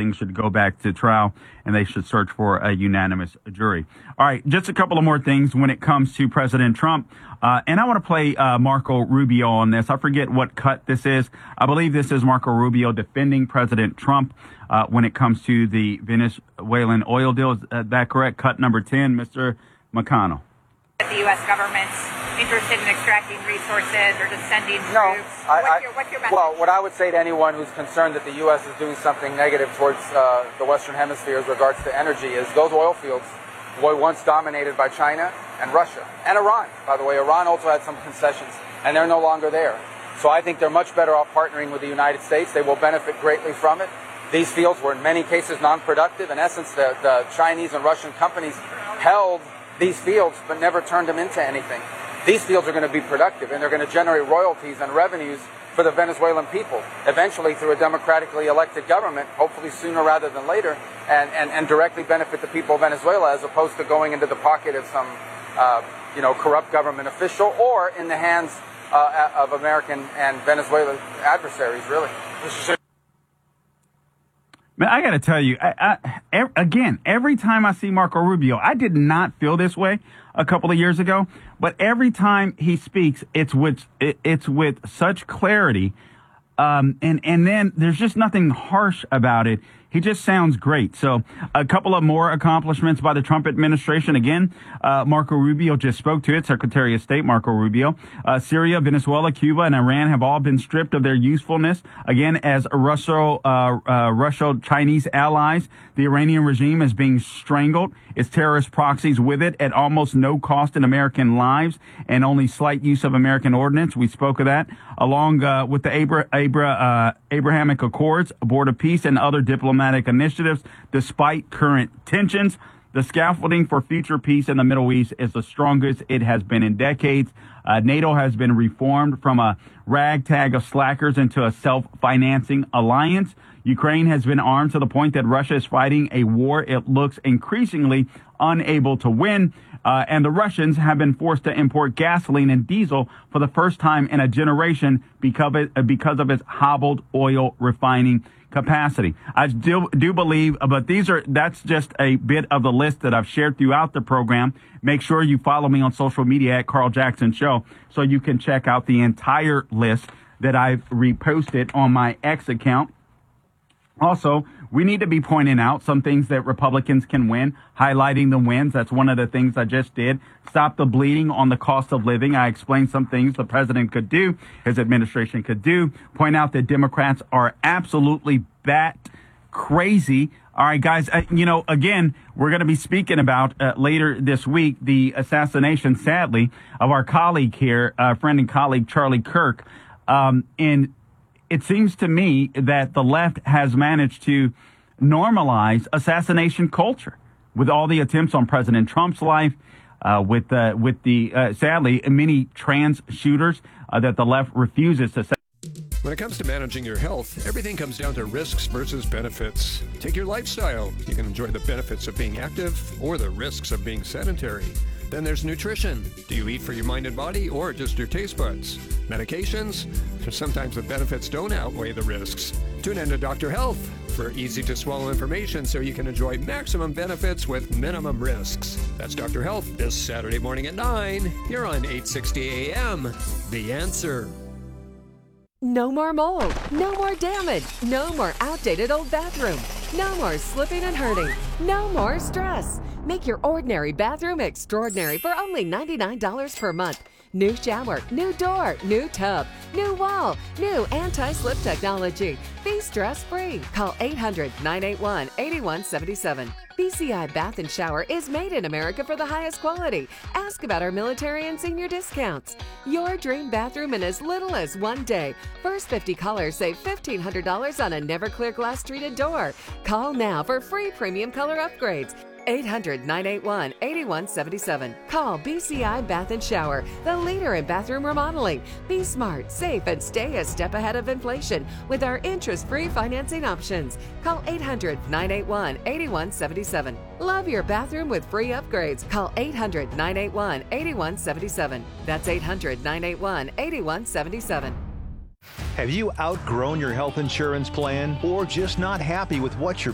things should go back to trial and they should search for a unanimous jury. All right, just a couple of more things when it comes to President Trump. And I want to play Marco Rubio on this. I forget what cut this is. I believe this is Marco Rubio defending President Trump when it comes to the Venezuelan oil deal. Is that correct? Cut number 10, Mr. McConnell. The U.S. government's interested in extracting resources or just sending troops? No. What's your message? Well, what I would say to anyone who's concerned that the U.S. is doing something negative towards the Western Hemisphere as regards to energy is those oil fields were once dominated by China and Russia and Iran. By the way, Iran also had some concessions, and they're no longer there. So I think they're much better off partnering with the United States. They will benefit greatly from it. These fields were in many cases non-productive. In essence, the Chinese and Russian companies held these fields but never turned them into anything. These fields are going to be productive, and they're going to generate royalties and revenues for the Venezuelan people, eventually through a democratically elected government, hopefully sooner rather than later, and directly benefit the people of Venezuela as opposed to going into the pocket of some corrupt government official or in the hands of American and Venezuelan adversaries, really. Man, I got to tell you, again, every time I see Marco Rubio, I did not feel this way a couple of years ago, but every time he speaks, it's with such clarity, and then there's just nothing harsh about it. He just sounds great. So a couple of more accomplishments by the Trump administration. Again, Marco Rubio just spoke to it. Secretary of State Marco Rubio. Syria, Venezuela, Cuba, and Iran have all been stripped of their usefulness. Again, as Russo-Chinese allies, the Iranian regime is being strangled. Its terrorist proxies with it at almost no cost in American lives and only slight use of American ordnance. We spoke of that, along with the Abrahamic Accords, a board of peace, and other diplomatic initiatives. Despite current tensions, the scaffolding for future peace in the Middle East is the strongest it has been in decades. NATO has been reformed from a ragtag of slackers into a self-financing alliance. Ukraine has been armed to the point that Russia is fighting a war it looks increasingly unable to win. And the Russians have been forced to import gasoline and diesel for the first time in a generation because of its hobbled oil refining capacity. I do believe, but that's just a bit of the list that I've shared throughout the program. Make sure you follow me on social media at Carl Jackson Show so you can check out the entire list that I've reposted on my X account. Also, we need to be pointing out some things that Republicans can win, highlighting the wins. That's one of the things I just did. Stop the bleeding on the cost of living. I explained some things the president could do, his administration could do. Point out that Democrats are absolutely bat crazy. All right, guys, again, we're going to be speaking about later this week the assassination, sadly, of our colleague here, friend and colleague Charlie Kirk. And it seems to me that the left has managed to normalize assassination culture with all the attempts on President Trump's life, with the sadly many trans shooters that the left refuses to say. When it comes to managing your health, everything comes down to risks versus benefits. Take your lifestyle. You can enjoy the benefits of being active or the risks of being sedentary. Then there's nutrition. Do you eat for your mind and body or just your taste buds? Medications? Sometimes the benefits don't outweigh the risks. Tune in to Dr. Health for easy-to-swallow information so you can enjoy maximum benefits with minimum risks. That's Dr. Health this Saturday morning at 9 here on 860 AM. The Answer. No more mold, no more damage, no more outdated old bathroom, no more slipping and hurting, no more stress. Make your ordinary bathroom extraordinary for only $99 per month. New shower, new door, new tub, new wall, new anti-slip technology. Be stress-free. Call 800-981-8177. BCI Bath and Shower is made in America for the highest quality. Ask about our military and senior discounts. Your dream bathroom in as little as 1 day. First 50 callers save $1,500 on a Never-Clear glass treated door. Call now for free premium color upgrades. 800-981-8177. Call BCI Bath and Shower, the leader in bathroom remodeling. Be smart, safe, and stay a step ahead of inflation with our interest-free financing options. Call 800-981-8177. Love your bathroom with free upgrades. Call 800-981-8177. That's 800-981-8177. Have you outgrown your health insurance plan or just not happy with what you're